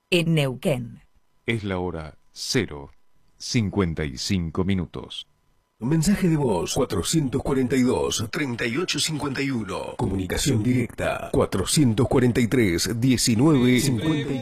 en Neuquén. Es la hora 0:55. Mensaje de voz 442-3851. Comunicación directa 443-1950.